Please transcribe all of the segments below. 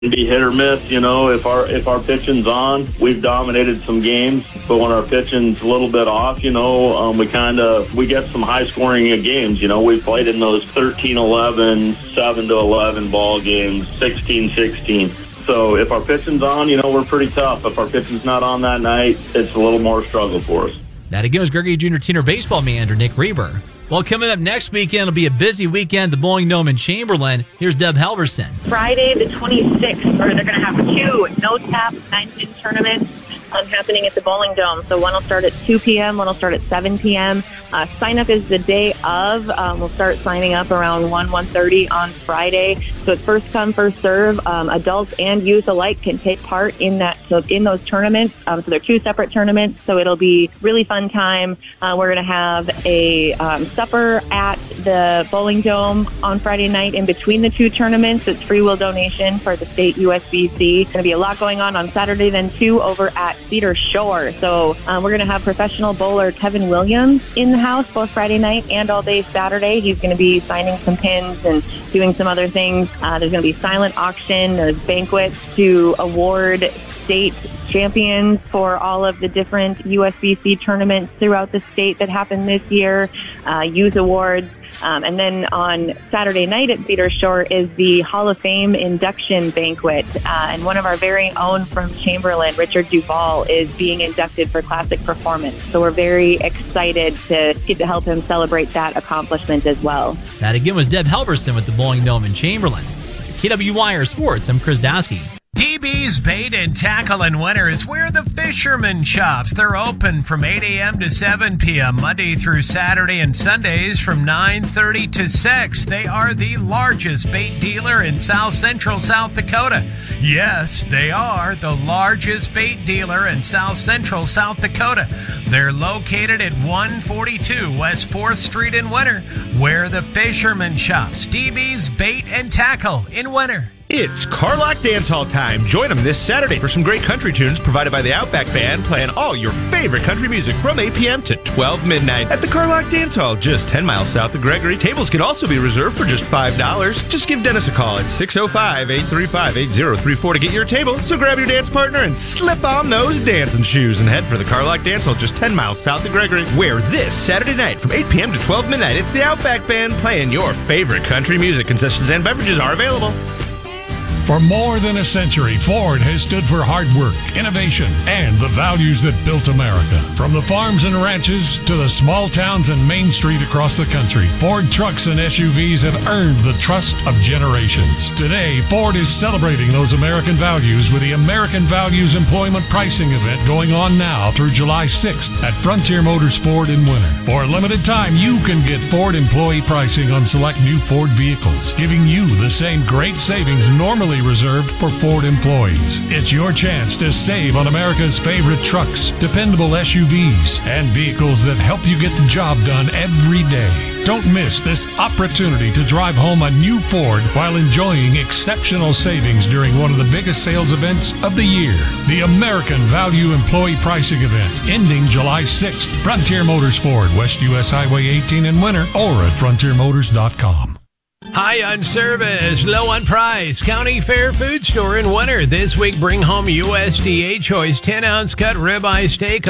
be hit or miss. If our pitching's on, we've dominated some games, but when our pitching's a little bit off, we get some high scoring games. We played in those 13-11, 7-11 ball games, 16-16. So if our pitching's on, we're pretty tough. If our pitching's not on that night, it's a little more struggle for us. That again was Gregory Junior Teener baseball manager Nick Reber. Well, coming up next weekend, it'll be a busy weekend, the Bowling Dome in Chamberlain. Here's Deb Halverson. Friday the 26th, they're going to have 2 no-tap 9-pin tournaments happening at the Bowling Dome. So one will start at 2 p.m., one will start at 7 p.m. Sign-up is the day of. We'll start signing up around 1:30 on Friday. So it's first come, first serve. Adults and youth alike can take part in those tournaments. So they're 2 separate tournaments. So it'll be really fun time. We're going to have a supper at the Bowling Dome on Friday night in between the 2 tournaments. It's free will donation for the state USBC. Going to be a lot going on Saturday then too over at Cedar Shore. So we're going to have professional bowler Kevin Williams in the house both Friday night and all day Saturday. He's going to be signing some pins and doing some other things. There's going to be silent auction. There's banquets to award state champions for all of the different USBC tournaments throughout the state that happened this year, youth awards. And then on Saturday night at Cedar Shore is the Hall of Fame induction banquet. And one of our very own from Chamberlain, Richard Duvall, is being inducted for classic performance. So we're very excited to get to help him celebrate that accomplishment as well. That again was Deb Halverson with the Bowling Dome in Chamberlain. KWYR Sports, I'm Chris Dasky. DB's Bait and Tackle in Winter is where the fisherman shops. They're open from 8 a.m. to 7 p.m. Monday through Saturday and Sundays from 9:30 to 6. They are the largest bait dealer in South Central South Dakota. Yes, they are the largest bait dealer in South Central South Dakota. They're located at 142 West 4th Street in Winter, where the fisherman shops. DB's Bait and Tackle in Winter. It's Carlock Dance Hall time. Join them this Saturday for some great country tunes provided by the Outback Band, playing all your favorite country music from 8 p.m. to 12 midnight at the Carlock Dance Hall, just 10 miles south of Gregory. Tables can also be reserved for just $5. Just give Dennis a call at 605-835-8034 to get your table. So grab your dance partner and slip on those dancing shoes and head for the Carlock Dance Hall, just 10 miles south of Gregory, where this Saturday night from 8 p.m. to 12 midnight, it's the Outback Band playing your favorite country music. Concessions and beverages are available. For more than a century, Ford has stood for hard work, innovation, and the values that built America. From the farms and ranches to the small towns and Main Street across the country, Ford trucks and SUVs have earned the trust of generations. Today, Ford is celebrating those American values with the American Values Employment Pricing event going on now through July 6th at Frontier Motors Ford in Winter. For a limited time, you can get Ford employee pricing on select new Ford vehicles, giving you the same great savings normally reserved for Ford employees. It's your chance to save on America's favorite trucks, dependable SUVs, and vehicles that help you get the job done every day. Don't miss this opportunity to drive home a new Ford while enjoying exceptional savings during one of the biggest sales events of the year, the American Value Employee Pricing Event, ending July 6th. Frontier Motors Ford, West US Highway 18 in Winter, or at frontiermotors.com. High on service, low on price. County Fair Food Store in Winter. This week, bring home USDA Choice 10-ounce cut ribeye steak,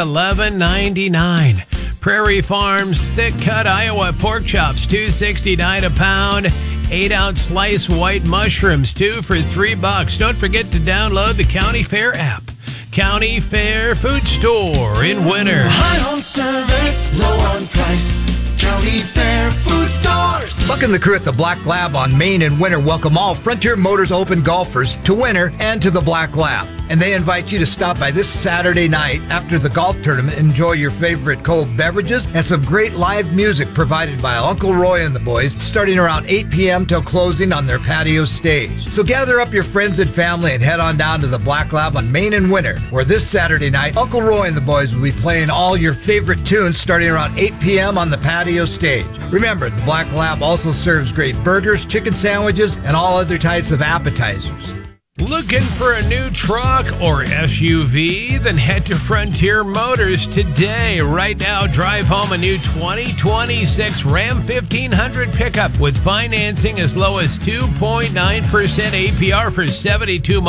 $11.99. Prairie Farms thick cut Iowa pork chops, $2.69 a pound. 8-ounce slice white mushrooms, 2 for $3. Don't forget to download the County Fair app. County Fair Food Store in Winter. High on service, low on price. County Fair Food Stores. Buck and the crew at the Black Lab on Main and Winter welcome all Frontier Motors Open golfers to Winter and to the Black Lab. And they invite you to stop by this Saturday night after the golf tournament. Enjoy your favorite cold beverages and some great live music provided by Uncle Roy and the boys, starting around 8 p.m. till closing on their patio stage. So gather up your friends and family and head on down to the Black Lab on Main and Winter, where this Saturday night, Uncle Roy and the boys will be playing all your favorite tunes starting around 8 p.m. on the patio stage. Remember, the Black Lab also serves great burgers, chicken sandwiches, and all other types of appetizers. Looking for a new truck or SUV? Then head to Frontier Motors today. Right now, drive home a new 2026 Ram 1500 pickup with financing as low as 2.9% APR for 72 months.